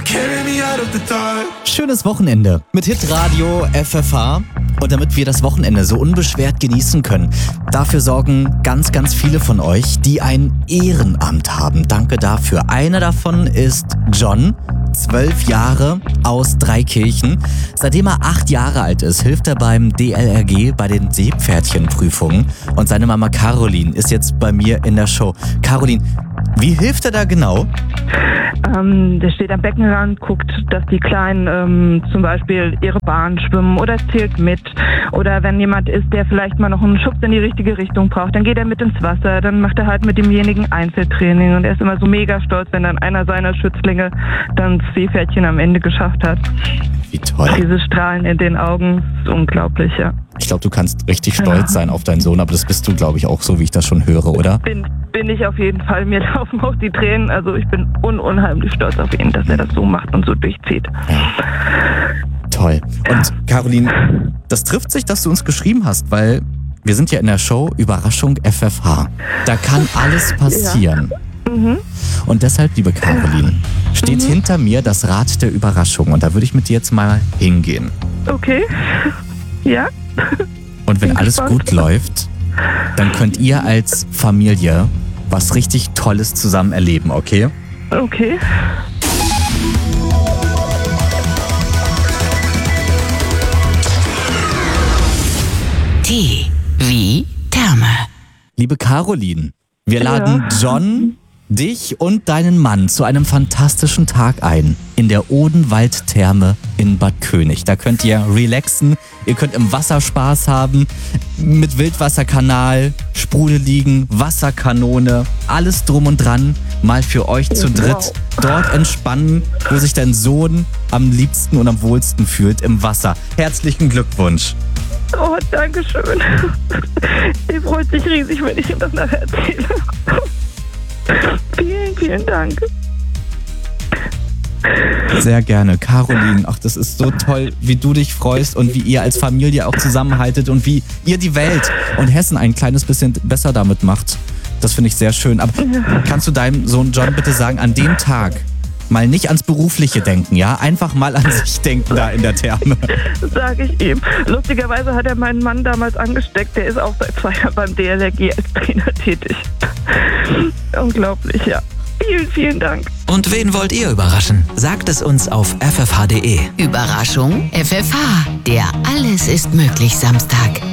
Schönes Wochenende mit Hitradio FFH. Und damit wir das Wochenende so unbeschwert genießen können, dafür sorgen ganz, ganz viele von euch, die ein Ehrenamt haben. Danke dafür. Einer davon ist John, 12 Jahre, aus Dreikirchen. Seitdem er 8 Jahre alt ist, hilft er beim DLRG bei den Seepferdchenprüfungen. Und seine Mama Caroline ist jetzt bei mir in der Show. Caroline, wie hilft er da genau? Der steht am Beckenrand, guckt, dass die Kleinen zum Beispiel ihre Bahn schwimmen oder zählt mit. Oder wenn jemand ist, der vielleicht mal noch einen Schubs in die richtige Richtung braucht, dann geht er mit ins Wasser, dann macht er halt mit demjenigen Einzeltraining. Und er ist immer so mega stolz, wenn dann einer seiner Schützlinge dann das Seepferdchen am Ende geschafft hat. Wie toll. Diese Strahlen in den Augen ist unglaublich, ja. Ich glaube, du kannst richtig stolz sein auf deinen Sohn, aber das bist du, glaube ich, auch so, wie ich das schon höre, oder? Bin ich auf jeden Fall. Mir laufen auch die Tränen. Also ich bin unheimlich stolz auf ihn, dass er das so macht und so durchzieht. Ja. Toll. Und Caroline, das trifft sich, dass du uns geschrieben hast, weil wir sind ja in der Show Überraschung FFH. Da kann alles passieren. Ja. Mhm. Und deshalb, liebe Caroline, steht hinter mir das Rad der Überraschung. Und da würde ich mit dir jetzt mal hingehen. Okay. Ja. Und wenn alles gut läuft, dann könnt ihr als Familie was richtig Tolles zusammen erleben, okay? Okay. T wie Therme. Liebe Caroline, wir laden John, dich und deinen Mann zu einem fantastischen Tag ein in der Odenwald-Therme in Bad König. Da könnt ihr relaxen, ihr könnt im Wasser Spaß haben, mit Wildwasserkanal, Sprudeligen, Wasserkanone, alles drum und dran, mal für euch zu dritt. Dort entspannen, wo sich dein Sohn am liebsten und am wohlsten fühlt, im Wasser. Herzlichen Glückwunsch. Oh, danke schön. Er freut sich riesig, wenn ich ihm das nachher erzähle. Vielen, vielen Dank. Sehr gerne. Caroline, ach, das ist so toll, wie du dich freust und wie ihr als Familie auch zusammenhaltet und wie ihr die Welt und Hessen ein kleines bisschen besser damit macht. Das finde ich sehr schön. Aber kannst du deinem Sohn John bitte sagen, an dem Tag mal nicht ans Berufliche denken, ja? Einfach mal an sich denken da in der Therme. Sag ich ihm. Lustigerweise hat er meinen Mann damals angesteckt. Der ist auch seit 2 Jahren beim DLRG als Trainer tätig. Unglaublich, ja. Vielen, vielen Dank. Und wen wollt ihr überraschen? Sagt es uns auf ffh.de. Überraschung FFH, der Alles ist möglich Samstag.